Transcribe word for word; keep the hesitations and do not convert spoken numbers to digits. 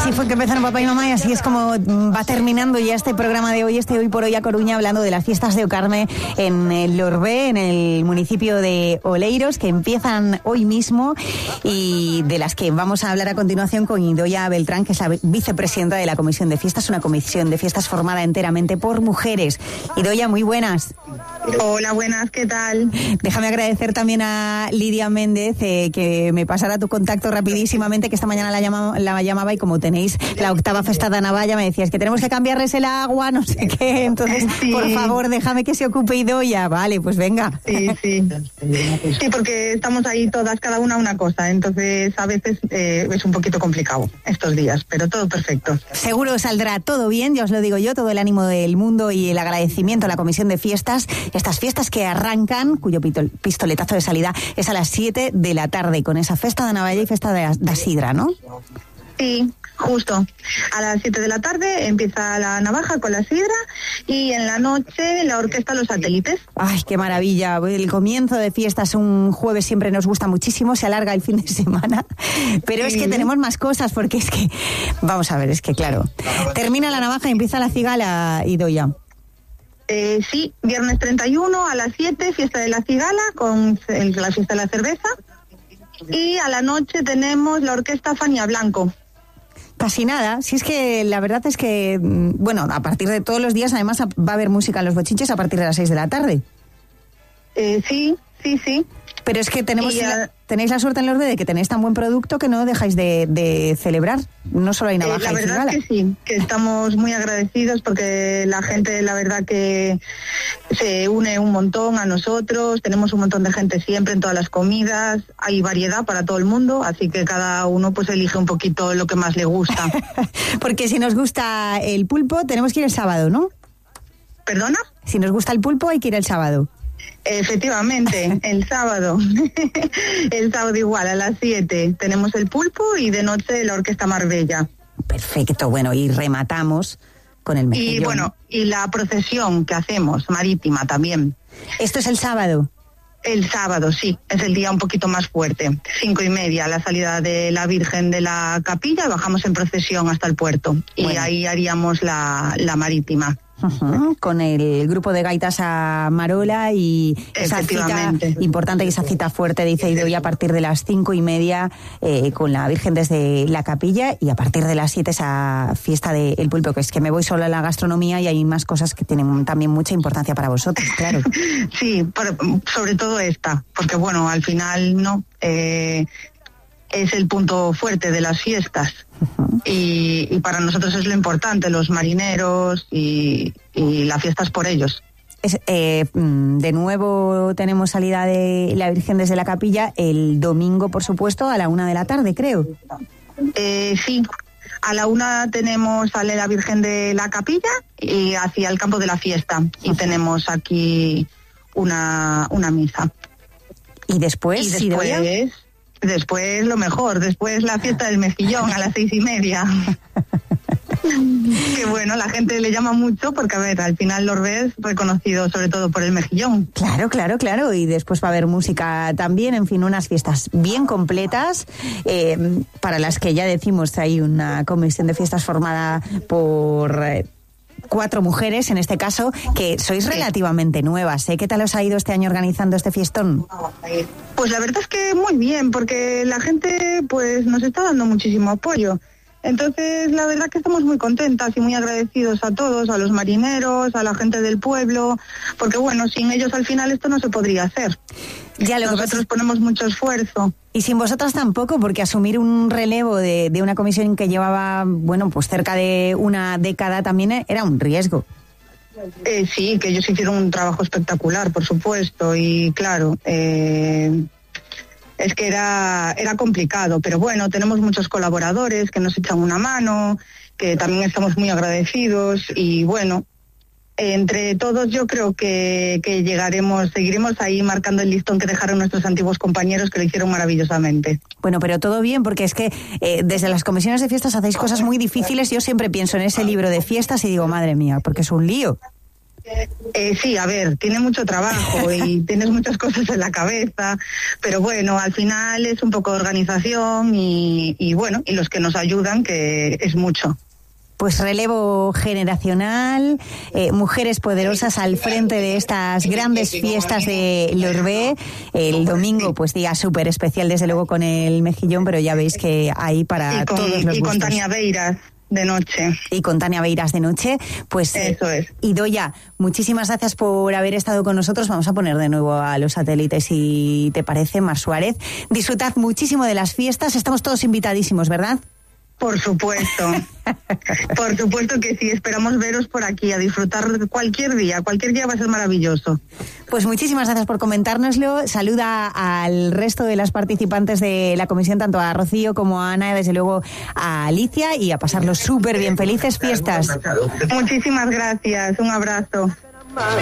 Así fue que empezaron papá y mamá y así es como va terminando ya este programa de hoy, este Hoy por Hoy a Coruña, hablando de las fiestas de O Carme en el Lorbé, en el municipio de Oleiros, que empiezan hoy mismo y de las que vamos a hablar a continuación con Idoia Beltrán, que es la vicepresidenta de la Comisión de Fiestas, una comisión de fiestas formada enteramente por mujeres. Idoia, muy buenas. Hola, buenas, ¿qué tal? Déjame agradecer también a Lidia Méndez eh, que me pasara tu contacto rapidísimamente, que esta mañana la, llama, la llamaba y como tenéis la octava festa de Navalla me decías que tenemos que cambiarles el agua, no sé qué, entonces sí. Por favor déjame que se ocupe Idoia. Vale, pues venga. Sí, sí. Sí, porque estamos ahí todas, cada una una cosa, entonces a veces eh, es un poquito complicado estos días, pero todo perfecto. Seguro saldrá todo bien, ya os lo digo yo, todo el ánimo del mundo y el agradecimiento a la Comisión de Fiestas. Estas fiestas que arrancan, cuyo pistoletazo de salida es a las siete de la tarde, con esa festa de Navalla y festa de la sidra, ¿no? Sí, justo. A las siete de la tarde empieza la navaja con la sidra y en la noche la orquesta Los Satélites. Ay, qué maravilla. El comienzo de fiestas un jueves siempre nos gusta muchísimo, se alarga el fin de semana, pero sí. Es que tenemos más cosas porque es que, vamos a ver, es que claro, termina la navaja y empieza la cigala, Idoia. Eh, sí, viernes treinta y uno a las siete, fiesta de la cigala con el, la fiesta de la cerveza. Y a la noche tenemos la orquesta Fania Blanco. Casi nada, si es que la verdad es que, bueno, a partir de todos los días además va a haber música en los bochinches a partir de las seis de la tarde. Eh, sí, sí, sí. Pero es que tenemos la, tenéis la suerte en los B de que tenéis tan buen producto que no dejáis de, de celebrar, no solo hay navaja eh, la y verdad cigala. Que sí, que estamos muy agradecidos porque la gente la verdad que se une un montón a nosotros, tenemos un montón de gente siempre en todas las comidas, hay variedad para todo el mundo, así que cada uno pues elige un poquito lo que más le gusta. Porque si nos gusta el pulpo tenemos que ir el sábado, ¿no? ¿Perdona? Si nos gusta el pulpo hay que ir el sábado. Efectivamente, el sábado, el sábado igual a las siete tenemos el pulpo y de noche la orquesta Marbella. Perfecto, bueno, y rematamos con el mejillón. Y bueno, y la procesión que hacemos, marítima también. ¿Esto es el sábado? El sábado, sí, es el día un poquito más fuerte. Cinco y media, la salida de la Virgen de la Capilla, bajamos en procesión hasta el puerto. Bueno. Y ahí haríamos la, la marítima. Uh-huh, con el grupo de gaitas a Marola y esa cita importante y esa cita fuerte, dice Idoia, a partir de las cinco y media eh, con la Virgen desde la capilla y a partir de las siete esa fiesta del pulpo, que es que me voy solo a la gastronomía y hay más cosas que tienen también mucha importancia para vosotros, claro. Sí, por, sobre todo esta, porque bueno, al final no eh, es el punto fuerte de las fiestas. Uh-huh. y, y para nosotros es lo importante, los marineros y, y la fiesta es por ellos. Es, eh, de nuevo tenemos salida de la Virgen desde la capilla el domingo, por supuesto, a la una de la tarde, creo. Eh, sí, a la una tenemos, sale la Virgen de la capilla y hacia el campo de la fiesta. Y uh-huh. tenemos aquí una, una misa. ¿Y después? Y después... Después lo mejor, después la fiesta del mejillón a las seis y media. Que bueno, la gente le llama mucho porque, a ver, al final Lorbé es reconocido sobre todo por el mejillón. Claro, claro, claro, y después va a haber música también, en fin, unas fiestas bien completas, eh, para las que ya decimos hay una comisión de fiestas formada por... Eh, cuatro mujeres, en este caso, que sois relativamente nuevas, ¿eh? ¿Qué tal os ha ido este año organizando este fiestón? Pues la verdad es que muy bien, porque la gente pues nos está dando muchísimo apoyo. Entonces, la verdad que estamos muy contentas y muy agradecidos a todos, a los marineros, a la gente del pueblo, porque bueno, sin ellos al final esto no se podría hacer. Ya, lo Nosotros que pasa... ponemos mucho esfuerzo. Y sin vosotras tampoco, porque asumir un relevo de, de una comisión que llevaba, bueno, pues cerca de una década también era un riesgo. Eh, sí, que ellos hicieron un trabajo espectacular, por supuesto, y claro, eh, es que era, era complicado, pero bueno, tenemos muchos colaboradores que nos echan una mano, que también estamos muy agradecidos y bueno, entre todos yo creo que, que llegaremos, seguiremos ahí marcando el listón que dejaron nuestros antiguos compañeros que lo hicieron maravillosamente. Bueno, pero todo bien, porque es que eh, desde las comisiones de fiestas hacéis cosas muy difíciles. Yo siempre pienso en ese libro de fiestas y digo, madre mía, porque es un lío. Eh, sí, a ver, tiene mucho trabajo y tienes muchas cosas en la cabeza, pero bueno, al final es un poco de organización y, y bueno, y los que nos ayudan, que es mucho. Pues relevo generacional, eh, mujeres poderosas al frente de estas grandes fiestas de Lorbé. El domingo, pues día súper especial, desde luego, con el mejillón, pero ya veis que hay para y con, todos los y gustos. con Tania Beiras de noche. Y con Tania Beiras de noche. Pues eso es. Idoia, muchísimas gracias por haber estado con nosotros. Vamos a poner de nuevo a los satélites, si te parece, Mar Suárez. Disfrutad muchísimo de las fiestas. Estamos todos invitadísimos, ¿verdad? Por supuesto, por supuesto que sí, esperamos veros por aquí, a disfrutar cualquier día, cualquier día va a ser maravilloso. Pues muchísimas gracias por comentárnoslo, saluda al resto de las participantes de la comisión, tanto a Rocío como a Ana, y desde luego a Alicia, y a pasarlo súper bien, felices fiestas. Muchísimas gracias, un abrazo.